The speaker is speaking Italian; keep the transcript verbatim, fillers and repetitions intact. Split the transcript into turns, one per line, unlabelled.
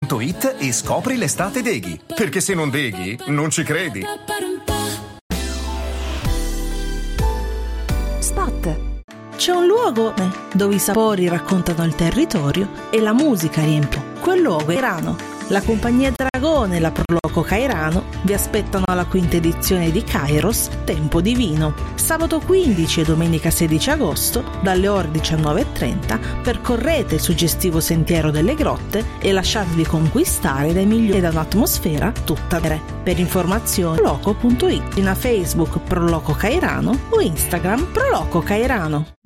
punto it e scopri l'estate Deghi. Perché se non deghi, non ci credi.
Spot. C'è un luogo dove i sapori raccontano il territorio e la musica riempie. Quel luogo è Cairano. La compagnia Dragone e la Proloco Cairano vi aspettano alla quinta edizione di Kairos Tempo di Vino. Sabato quindici e domenica sedici agosto, dalle ore diciannove e trenta, percorrete il suggestivo Sentiero delle Grotte e lasciatevi conquistare dai migliori da un'atmosfera tutta vera. Per informazioni proloco punto it, in Facebook Proloco Cairano o Instagram Proloco Cairano.